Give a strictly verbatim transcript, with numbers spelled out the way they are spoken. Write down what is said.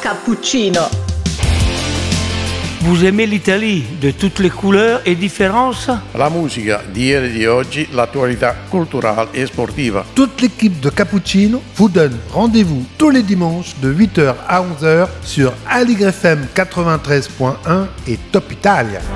Cappuccino. Vous aimez l'Italie de toutes les couleurs et différences? La musica di ieri e di oggi, l'attualità culturale e sportiva. Toute l'équipe de Cappuccino vous donne rendez-vous tous les dimanches de huit heures à onze heures sur Aligre F M quatre-vingt-treize point un et Top Italia.